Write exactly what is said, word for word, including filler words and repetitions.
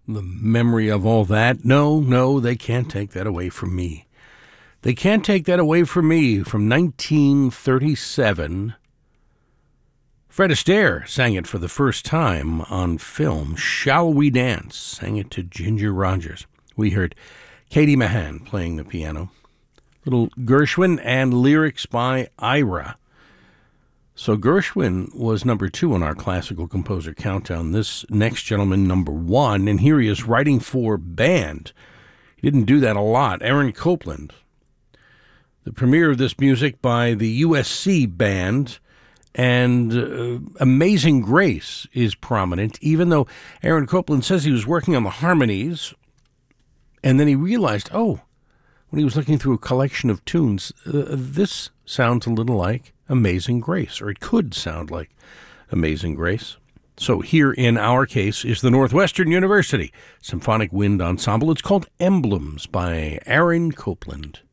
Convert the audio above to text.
the memory of all that. No, no, they can't take that away from me. They can't take that away from me. From nineteen thirty-seven, Fred Astaire sang it for the first time on film. Shall We Dance? Sang it to Ginger Rogers. We heard Katie Mahan playing the piano. Little Gershwin and lyrics by Ira. So Gershwin was number two on our classical composer countdown. This next gentleman, number one, and here he is writing for band. He didn't do that a lot. Aaron Copland. The premiere of this music by the U S C Band, and uh, Amazing Grace is prominent, even though Aaron Copland says he was working on the harmonies, and then he realized, oh, when he was looking through a collection of tunes, uh, this sounds a little like Amazing Grace, or it could sound like Amazing Grace. So here in our case is the Northwestern University Symphonic Wind Ensemble. It's called Emblems by Aaron Copland.